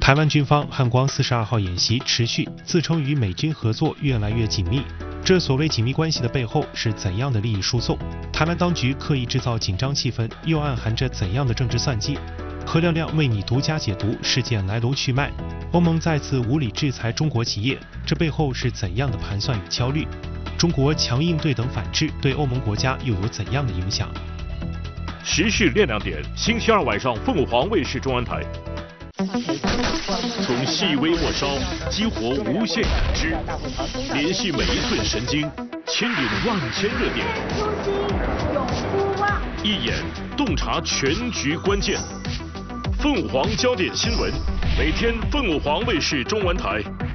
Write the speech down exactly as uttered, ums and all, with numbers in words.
台湾军方汉光四十二号演习持续，自称与美军合作越来越紧密。这所谓紧密关系的背后是怎样的利益输送？台湾当局刻意制造紧张气氛，又暗含着怎样的政治算计？何亮亮为你独家解读事件来龙去脉。欧盟再次无理制裁中国企业，这背后是怎样的盘算与焦虑？中国强硬对等反制对欧盟国家又有怎样的影响？ 时事练亮点，星期二晚上凤凰卫视中央台。从细微末梢激活无限感知，联系每一寸神经，牵引万千热点。 初心永不忘， 一眼洞察全局关键。凤凰焦点新闻，每天凤凰卫视中文台